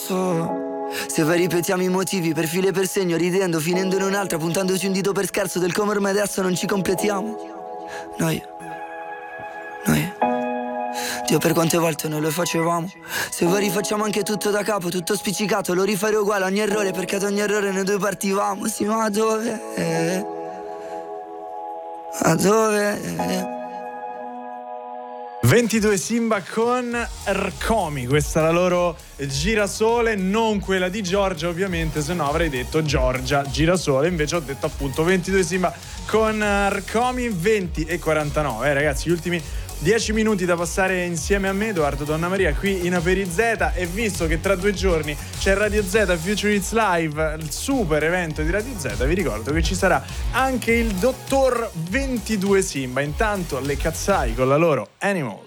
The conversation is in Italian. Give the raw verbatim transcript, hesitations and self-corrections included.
so. Se poi ripetiamo i motivi per filo e per segno, ridendo, finendo in un'altra, puntandoci un dito per scherzo del come ormai adesso non ci completiamo. Noi, noi, Dio, per quante volte noi lo facevamo. Se poi rifacciamo anche tutto da capo, tutto spiccicato, lo rifare uguale ogni errore, perché ad ogni errore noi due partivamo. Sì, ma dove? A dove? ventidue Simba con Rcomi, questa è la loro Girasole, non quella di Giorgia ovviamente, se no avrei detto Giorgia Girasole, invece ho detto appunto ventidue Simba con Rcomi. Venti e quarantanove, eh, ragazzi, gli ultimi dieci minuti da passare insieme a me, Edoardo Donnamaria, qui in Aperi Z, e visto che tra due giorni c'è Radio Z Future Hits Live, il super evento di Radio Z, vi ricordo che ci sarà anche il dottor ventidue Simba. Intanto le Katsai con la loro Animals.